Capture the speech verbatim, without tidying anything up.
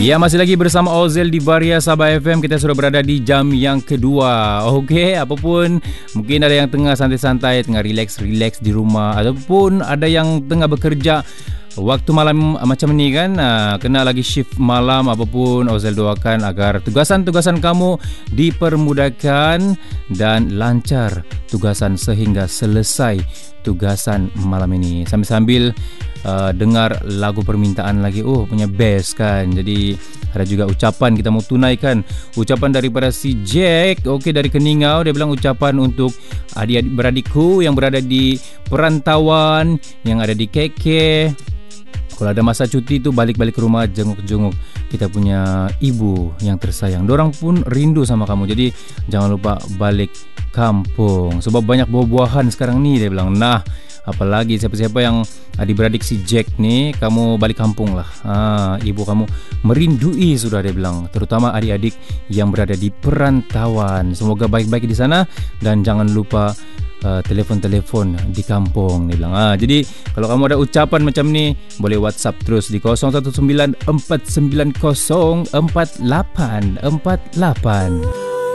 Ya, masih lagi bersama Ozel di Varia Sabah F M. Kita sudah berada di jam yang kedua. Okey, apapun, mungkin ada yang tengah santai-santai, tengah relax-relax di rumah, ataupun ada yang tengah bekerja waktu malam macam ni kan, uh, kena lagi shift malam. Apapun, Ozel doakan agar tugasan-tugasan kamu dipermudahkan dan lancar tugasan sehingga selesai tugasan malam ini. Sambil-sambil uh, dengar lagu permintaan lagi. Oh, punya best kan. Jadi ada juga ucapan kita mau tunaikan. Ucapan daripada si Jack, okey, dari Keningau. Dia bilang ucapan untuk adik-adik beradikku yang berada di perantauan, yang ada di K K. Kalau ada masa cuti tu, balik-balik ke rumah, jenguk-jenguk kita punya ibu yang tersayang. Dorang pun rindu sama kamu. Jadi jangan lupa balik kampung, sebab banyak buah-buahan sekarang ni, dia bilang. Nah, apalagi siapa-siapa yang adik-beradik si Jack ni, kamu balik kampung lah. ha, Ibu kamu merindui sudah, dia bilang. Terutama adik-adik yang berada di perantauan. Semoga baik-baik di sana. Dan jangan lupa Uh, telefon-telefon di kampung, dia bilang. Ah, jadi kalau kamu ada ucapan macam ni, boleh WhatsApp terus di kosong satu sembilan empat sembilan kosong empat lapan empat lapan.